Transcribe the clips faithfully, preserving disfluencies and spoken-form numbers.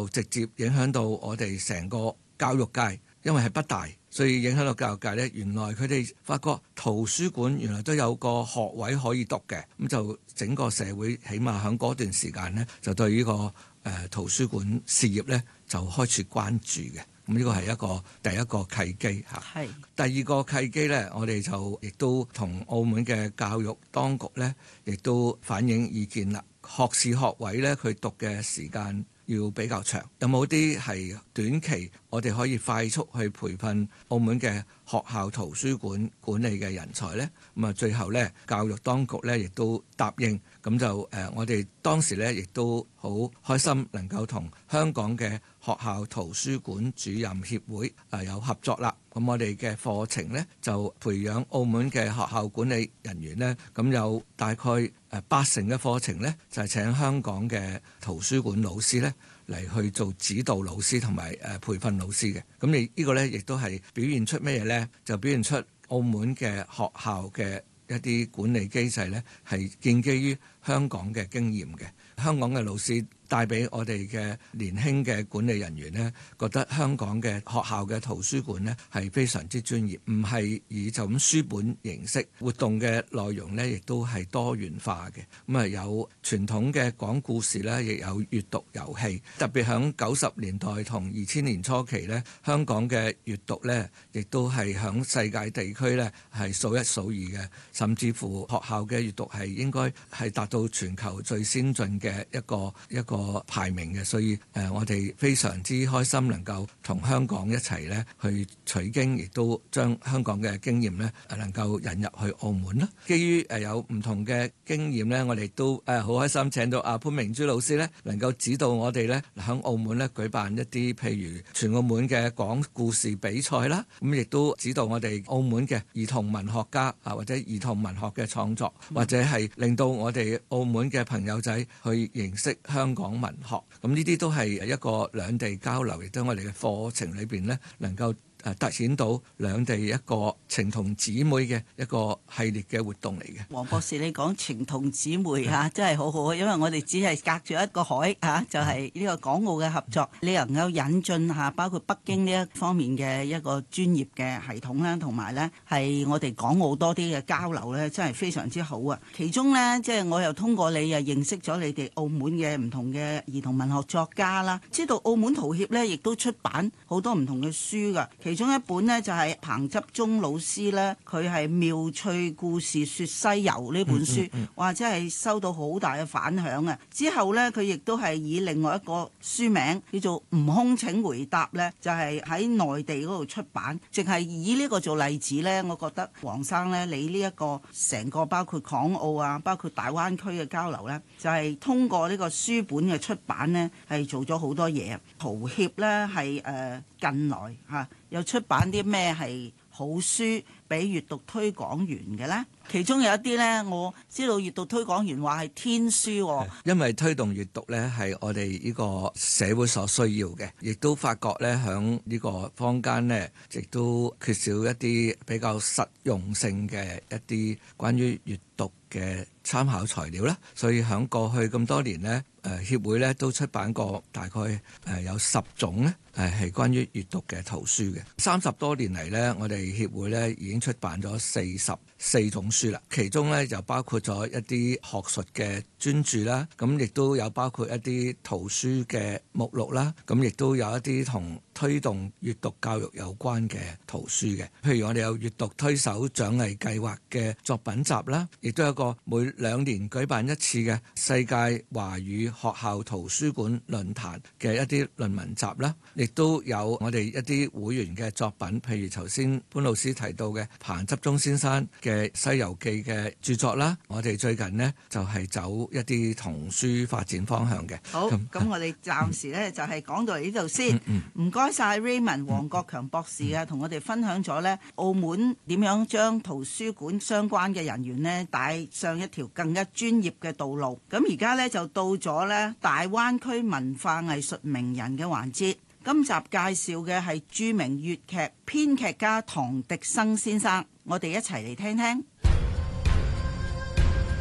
就直接影響到我哋成個教育界，因為係北大，所以影響到教育界呢，原來佢哋發覺圖書館原來都有個學位可以讀嘅，咁就整個社會起碼喺嗰段時間呢，就對呢、這個誒、呃、圖書館事業呢，就開始關注嘅。咁呢個係一個第一個契機嚇。係。第二個契機呢，我哋就亦都同澳門嘅教育當局呢，亦都反映意見啦。學士學位呢，佢讀嘅時間要比較長，有冇啲係短期我哋可以快速去培訓澳門嘅學校圖書館管理嘅人才呢？咁啊，最後呢，教育當局呢亦都答應，咁就誒、呃，我哋當時呢亦都好開心能夠同香港嘅學校圖書館主任協會啊有合作啦。咁我哋嘅課程呢，就培養澳門嘅學校管理人員呢，咁有大概誒八成嘅課程呢，就係請香港嘅圖書館老師呢嚟去做指導老師同埋誒培訓老師嘅。咁你呢個呢，亦都係表現出咩嘢呢？就表現出澳門嘅學校嘅一啲管理機制呢，係建基於香港嘅經驗嘅。香港嘅老師帶俾我哋嘅年輕嘅管理人員呢，覺得香港嘅學校嘅圖書館呢係非常之專業，唔係以就咁書本形式，活動嘅內容呢亦都係多元化嘅。咁啊有傳統嘅講故事啦，亦有閱讀遊戲。特別響九十年代同二千年初期呢，香港嘅閱讀呢亦都係響世界地區呢係數一數二嘅，甚至乎學校嘅閱讀係應該係達到全球最先進嘅一個一個個排名嘅，所以誒、呃、我哋非常之開心能夠同香港一齊咧去取經，亦都將香港嘅經驗咧能夠引入去澳門啦。基於誒、呃、有唔同嘅經驗咧，我哋都誒好、呃、開心請到阿潘明珠老師咧，能夠指導我哋咧響澳門咧舉辦一啲譬如全澳門嘅講故事比賽啦，咁亦都指導我哋澳門嘅兒童文學家啊，或者兒童文學嘅創作，或者係令到我哋澳門嘅朋友仔去認識香港文學，咁呢啲都係一個兩地交流，亦都我哋嘅課程裏邊呢能夠誒凸顯到兩地一個情同姊妹嘅一個系列嘅活動嚟嘅。黃博士，你講情同姊妹嚇，真係好好，因為我哋只係隔住一個海嚇，就係呢個港澳嘅合作，你能夠引進嚇包括北京呢一方面嘅一個專業嘅系統啦，同埋呢係我哋港澳多啲嘅交流呢，真係非常之好啊！其中呢，即係我又通過你又認識咗你哋澳門嘅唔同嘅兒童文學作家啦，知道澳門圖協呢亦都出版好多唔同嘅書㗎。其中一本呢，就係、是、彭執中老師呢，佢係妙趣故事說西遊呢本書，或者係收到好大嘅反響啊！之後呢，佢亦都係以另外一個書名叫做《悟空請回答》呢，就係、是、喺內地嗰度出版。淨係以呢個做例子呢，我覺得黃生呢，你呢一個成個包括港澳啊，包括大灣區嘅交流呢，就係、是、通過呢個書本嘅出版呢，係做咗好多嘢。圖協呢，係誒、呃、近來嚇。啊又出版啲咩係好書俾閱讀推廣員嘅呢？其中有一啲呢，我知道閱讀推廣員話係天書、哦，因為推動閱讀呢係我哋呢個社會所需要嘅，亦都發覺呢響呢個坊間呢，亦都缺少一啲比較實用性嘅一啲關於閱讀嘅參考材料啦。所以響過去咁多年呢，誒協會呢都出版過大概誒有十種呢誒係關於閱讀嘅圖書嘅。三十多年嚟呢，我哋協會呢已經出版咗四十四種書啦，其中呢就包括咗一啲學術嘅專著啦，咁亦都有包括一啲圖書嘅目錄啦，咁亦都有一啲同推動閱讀教育有關嘅圖書嘅，譬如我哋有閱讀推手獎勵計劃嘅作品集啦，亦都有一個每兩年舉辦一次嘅世界華語學校圖書館論壇嘅一啲論文集啦，亦都有我哋一啲會員嘅作品，譬如頭先潘老師提到嘅彭執中先生嘅《西遊記》嘅著作啦。我哋最近呢，就係、是、走一啲童書發展方向嘅。好，咁、嗯、我哋暫時呢，就係講到嚟呢度先。唔該晒 Raymond 黃國強博士啊，同我哋分享咗呢澳門點樣將圖書館相關嘅人員呢帶上一條更加專業嘅道路。咁而家呢，就到咗呢大灣區文化藝術名人嘅環節。今集介紹嘅係著名粵劇編劇家唐滌生先生，我哋一齊嚟聽聽。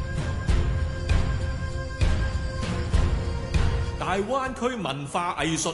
大灣區文化藝術